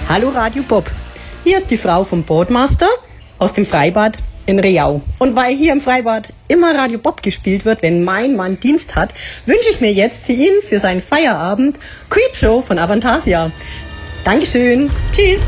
Hallo Radio Bob, hier ist die Frau vom Boardmaster aus dem Freibad in Riau. Und weil hier im Freibad immer Radio Bob gespielt wird, wenn mein Mann Dienst hat, wünsche ich mir jetzt für ihn, für seinen Feierabend, Creepshow von Avantasia. Dankeschön, tschüss.